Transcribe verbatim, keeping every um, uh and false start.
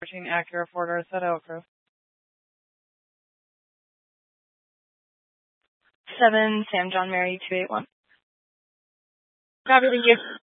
fourteen Acura Ford Earth at Elk Grove. seven Sam John Mary two eight one. Copy, thank you.